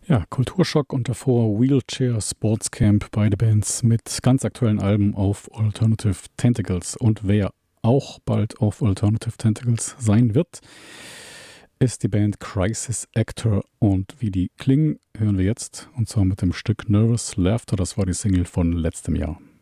Ja, Kulturschock und davor Wheelchair Sportscamp, beide Bands mit ganz aktuellen Alben auf Alternative Tentacles. Und wer auch bald auf Alternative Tentacles sein wird, ist die Band Crisis Actor. Und wie die klingen, hören wir jetzt. Und zwar mit dem Stück Nervous Laughter. Das war die Single von letztem Jahr.